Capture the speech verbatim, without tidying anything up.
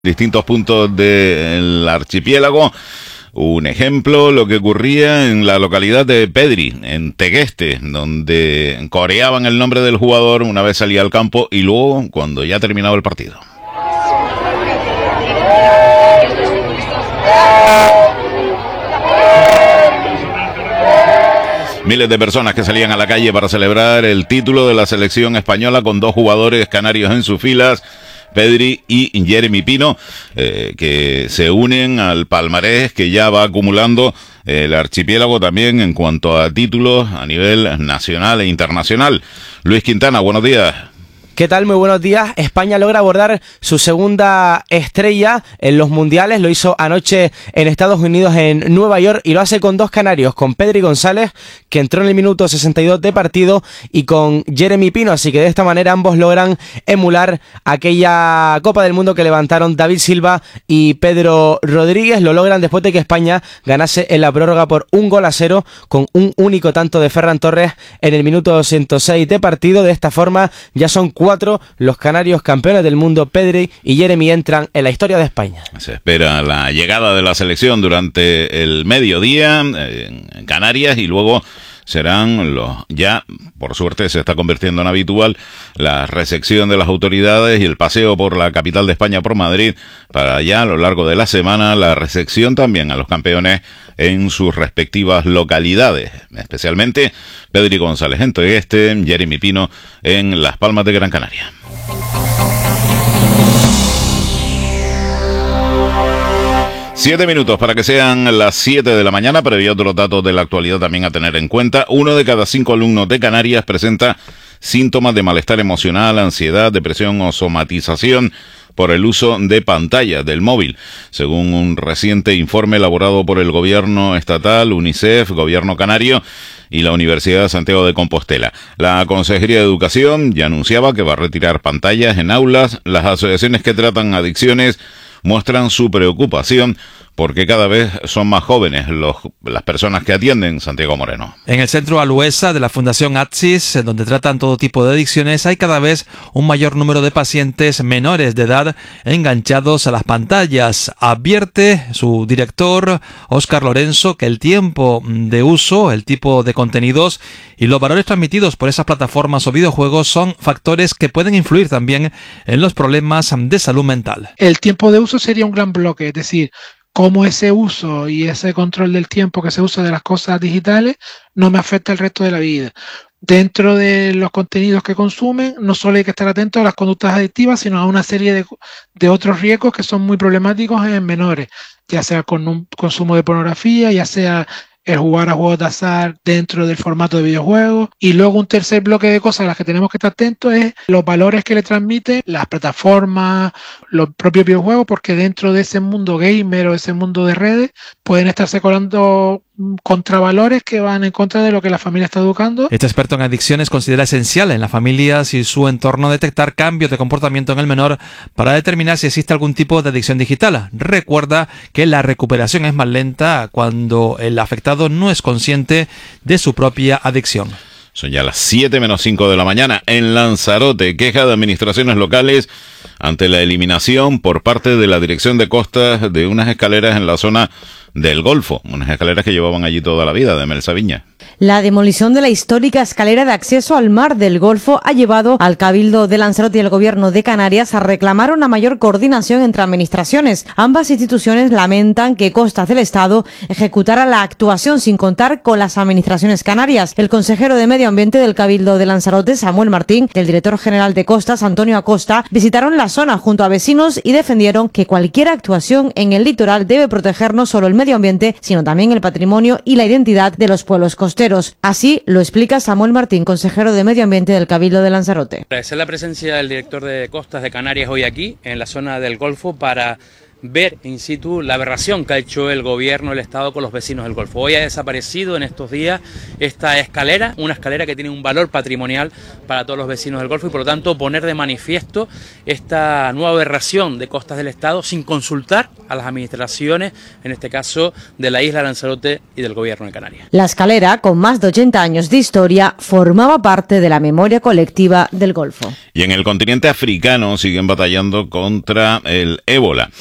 Distintos puntos del archipiélago. Un ejemplo, lo que ocurría en la localidad de Pedri, en Tegueste, donde coreaban el nombre del jugador una vez salía al campo y luego cuando ya terminaba el partido. Miles de personas que salían a la calle para celebrar el título de la selección española con dos jugadores canarios en sus filas, Pedri y Jeremy Pino, eh, que se unen al palmarés que ya va acumulando el archipiélago también en cuanto a títulos a nivel nacional e internacional. Luis Quintana, buenos días. ¿Qué tal? Muy buenos días. España logra abordar su segunda estrella en los mundiales. Lo hizo anoche en Estados Unidos, en Nueva York, y lo hace con dos canarios, con Pedri González, que entró en el minuto sesenta y dos de partido, y con Jeremy Pino. Así que de esta manera ambos logran emular aquella Copa del Mundo que levantaron David Silva y Pedro Rodríguez. Lo logran después de que España ganase en la prórroga por un gol a cero, con un único tanto de Ferran Torres en el minuto doscientos seis de partido. De esta forma ya son cuatro los canarios campeones del mundo. Pedri y Jeremy entran en la historia de España. Se espera la llegada de la selección durante el mediodía en Canarias y luego serán los, ya por suerte se está convirtiendo en habitual, la recepción de las autoridades y el paseo por la capital de España, por Madrid, para ya a lo largo de la semana la recepción también a los campeones en sus respectivas localidades, especialmente Pedri González en Tegueste, Jeremy Pino en Las Palmas de Gran Canaria. Siete minutos para que sean las siete de la mañana, pero hay otros datos de la actualidad también a tener en cuenta. Uno de cada cinco alumnos de Canarias presenta síntomas de malestar emocional, ansiedad, depresión o somatización por el uso de pantallas del móvil, según un reciente informe elaborado por el gobierno estatal, UNICEF, gobierno canario y la Universidad de Santiago de Compostela. La Consejería de Educación ya anunciaba que va a retirar pantallas en aulas. Las asociaciones que tratan adicciones muestran su preocupación porque cada vez son más jóvenes los, las personas que atienden. Santiago Moreno. En el centro Aluesa de la Fundación ATSIS, donde tratan todo tipo de adicciones, hay cada vez un mayor número de pacientes menores de edad enganchados a las pantallas. Advierte su director, Óscar Lorenzo, que el tiempo de uso, el tipo de contenidos y los valores transmitidos por esas plataformas o videojuegos son factores que pueden influir también en los problemas de salud mental. El tiempo de uso sería un gran bloque, es decir, cómo ese uso y ese control del tiempo que se usa de las cosas digitales no me afecta el resto de la vida. Dentro de los contenidos que consumen, no solo hay que estar atentos a las conductas adictivas, sino a una serie de, de otros riesgos que son muy problemáticos en menores, ya sea con un consumo de pornografía, ya sea el jugar a juegos de azar dentro del formato de videojuegos. Y luego un tercer bloque de cosas a las que tenemos que estar atentos es los valores que le transmiten las plataformas, los propios videojuegos, porque dentro de ese mundo gamer o ese mundo de redes pueden estarse colando contravalores que van en contra de lo que la familia está educando. Este experto en adicciones considera esencial en las familias y su entorno detectar cambios de comportamiento en el menor para determinar si existe algún tipo de adicción digital. Recuerda que la recuperación es más lenta cuando el afectado no es consciente de su propia adicción. Son ya las siete menos cinco de la mañana. En Lanzarote, queja de administraciones locales ante la eliminación por parte de la Dirección de Costas de unas escaleras en la zona del Golfo, unas escaleras que llevaban allí toda la vida, de Melsa Viña. La demolición de la histórica escalera de acceso al mar del Golfo ha llevado al Cabildo de Lanzarote y al Gobierno de Canarias a reclamar una mayor coordinación entre administraciones. Ambas instituciones lamentan que Costas del Estado ejecutara la actuación sin contar con las administraciones canarias. El consejero de Medio Ambiente del Cabildo de Lanzarote, Samuel Martín, y el director general de Costas, Antonio Acosta, visitaron la zona junto a vecinos y defendieron que cualquier actuación en el litoral debe proteger no solo el medio ambiente, sino también el patrimonio y la identidad de los pueblos costeros. Así lo explica Samuel Martín, consejero de Medio Ambiente del Cabildo de Lanzarote. Agradecer la presencia del director de Costas de Canarias hoy aquí, en la zona del Golfo, para ver in situ la aberración que ha hecho el gobierno del Estado con los vecinos del Golfo. Hoy ha desaparecido en estos días esta escalera, una escalera que tiene un valor patrimonial para todos los vecinos del Golfo y por lo tanto poner de manifiesto esta nueva aberración de costas del Estado sin consultar a las administraciones, en este caso de la isla de Lanzarote y del gobierno de Canarias. La escalera, con más de ochenta años de historia, formaba parte de la memoria colectiva del Golfo. Y en el continente africano siguen batallando contra el ébola.